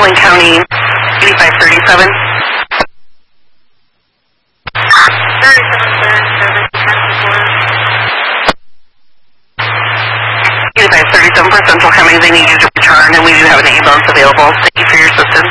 Wayne County, 8537. 8537 for Central County. They need you to return, and we do have an ambulance available. Thank you for your assistance.